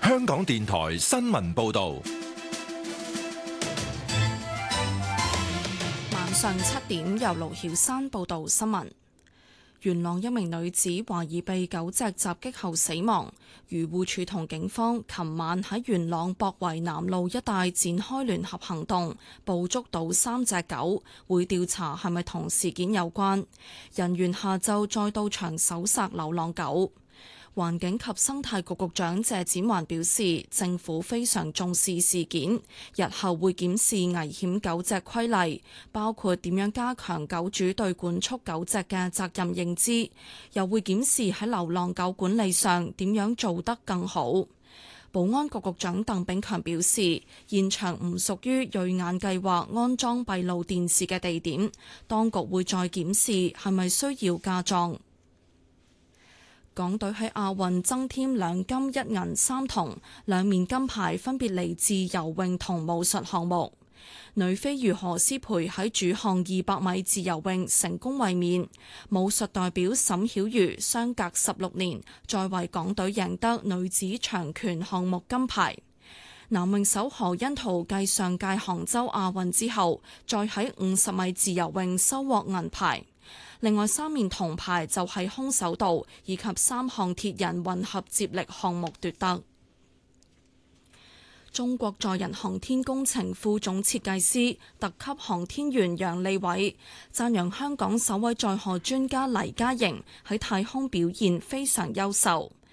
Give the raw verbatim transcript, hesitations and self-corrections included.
香港電台新聞報道。 晚上七點，由盧曉山報道新聞。元朗一名女子懷疑被狗隻襲擊後死亡，漁護署同警方琴晚喺元朗博圍南路一帶展開聯合行動，捕捉到三隻狗，會調查係咪同事件有關。人員下晝再到場搜殺流浪狗。環境及生態局局長謝展寰表示，政府非常重視事件，日後會檢視危險狗隻規例，包括點樣加強狗主對管束狗隻嘅責任認知，又會檢視喺流浪狗管理上點樣做得更好。保安局局長鄧炳強表示，現場唔屬於銳眼計劃安裝閉路電視嘅地點，當局會再檢視係咪需要加裝。港隊喺亞運增添兩金一銀三銅，兩面金牌分別嚟自游泳同武術項目。女飛魚何詩蓓喺主項二百米自由泳成功衛冕，武術代表沈曉瑜相隔十六年再為港隊贏得女子長拳項目金牌。男泳手何甄陶繼上屆杭州亞運之後，再喺五十米自由泳收穫銀牌。另外三面銅牌就係空手道以及三項鐵人混合接力項目奪得。中國載人航天工程副總設計師、特級航天員楊利偉讚揚香港首位載荷專家黎嘉瑩喺太空表現非常優秀。